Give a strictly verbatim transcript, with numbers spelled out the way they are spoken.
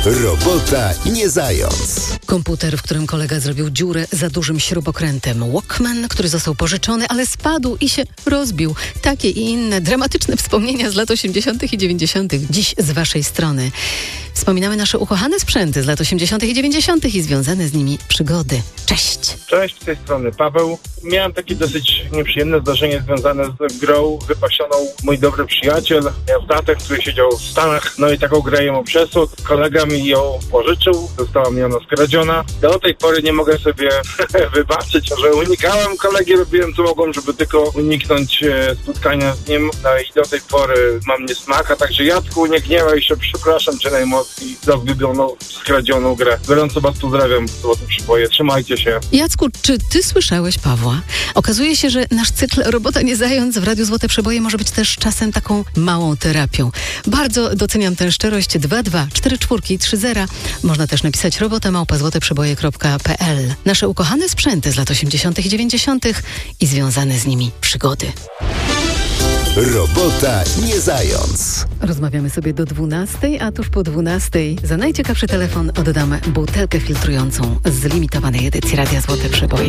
Robota nie zając. Komputer, w którym kolega zrobił dziurę za dużym śrubokrętem. Walkman, który został pożyczony, ale spadł i się rozbił. Takie i inne dramatyczne wspomnienia z lat osiemdziesiątych i dziewięćdziesiątych dziś z waszej strony. Wspominamy nasze ukochane sprzęty z lat osiemdziesiątych i dziewięćdziesiątych i związane z nimi przygody. Cześć! Cześć, z tej strony Paweł. Miałem takie dosyć nieprzyjemne zdarzenie związane z grą wypasioną. Mój dobry przyjaciel miał tatę, który siedział w Stanach, no i taką grę mu przesłał. Kolega mi ją pożyczył, została mi ona skradziona. Do tej pory nie mogę sobie wybaczyć, że unikałem kolegi, robiłem co mogłem, żeby tylko uniknąć spotkania z nim. No i do tej pory mam niesmaka, także Jacku, nie gniewaj się, przepraszam cię najmocniej za zgubioną, skradzioną grę. Gorąco was pozdrawiam, Złote Przyboje, trzymajcie się. Jacku, czy ty słyszałeś Pawła? Okazuje się, że nasz cykl Robota nie zając w Radiu Złote Przeboje może być też czasem taką małą terapią. Bardzo doceniam tę szczerość. dwa dwa cztery cztery trzy zero. Można też napisać robota małpa złoteprzeboje kropka p l. Nasze ukochane sprzęty z lat osiemdziesiątych i dziewięćdziesiątych i związane z nimi przygody. Robota nie zając. Rozmawiamy sobie do dwunastej, a tuż po dwunastej za najciekawszy telefon oddam butelkę filtrującą z limitowanej edycji Radia Złote Przeboje.